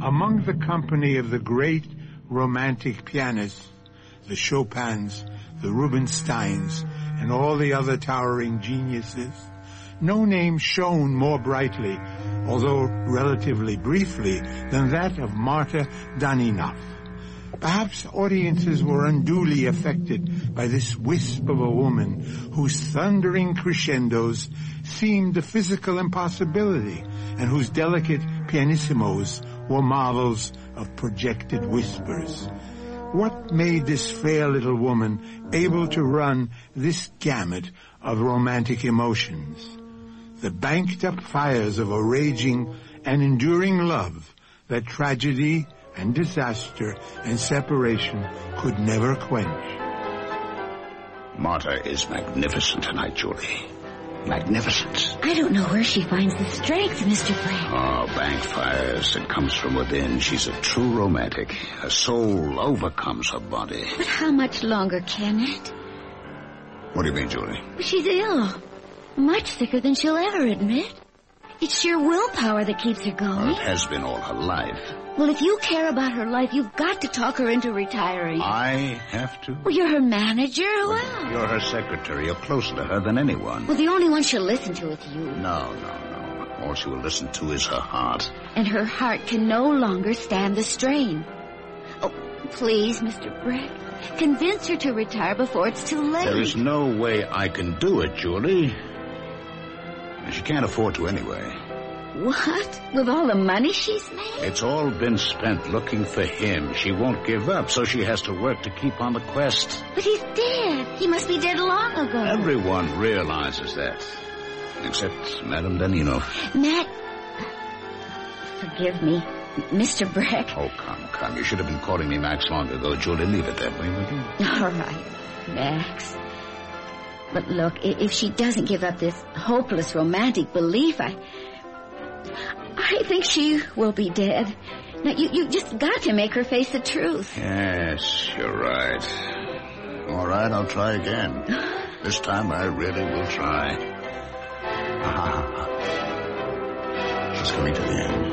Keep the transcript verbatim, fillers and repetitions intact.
Among the company of the great romantic pianists, the Chopins, the Rubinsteins, and all the other towering geniuses, no name shone more brightly, although relatively briefly, than that of Marta Danilov. Perhaps audiences were unduly affected by this wisp of a woman whose thundering crescendos seemed a physical impossibility and whose delicate pianissimos were models of projected whispers. What made this fair little woman able to run this gamut of romantic emotions? The banked-up fires of a raging and enduring love that tragedy and disaster and separation could never quench. Marta is magnificent tonight, Julie. Magnificent. I don't know where she finds the strength, Mister Bragg. Oh, bank fires. It comes from within. She's a true romantic. Her soul overcomes her body. But how much longer can it? What do you mean, Julie? She's ill. Much sicker than she'll ever admit. It's sheer willpower that keeps her going. Well, it has been all her life. Well, if you care about her life, you've got to talk her into retiring. I have to? Well, you're her manager. Who else? You're her secretary. You're closer to her than anyone. Well, the only one she'll listen to is you. No, no, no. All she will listen to is her heart. And her heart can no longer stand the strain. Oh, please, Mister Bragg, convince her to retire before it's too late. There is no way I can do it, Julie. She can't afford to anyway. What? With all the money she's made? It's all been spent looking for him. She won't give up, so she has to work to keep on the quest. But he's dead. He must be dead long ago. Everyone realizes that. Except Madame Danilov. Matt... Forgive me, Mister Bragg. Oh, come, come. You should have been calling me Max long ago, Julie. Leave it that way, would you? All right, Max. But look, if she doesn't give up this hopeless romantic belief, I... I think she will be dead. Now, you, you just got to make her face the truth. Yes, you're right. All right, I'll try again. This time I really will try. Ah, she's coming to the end.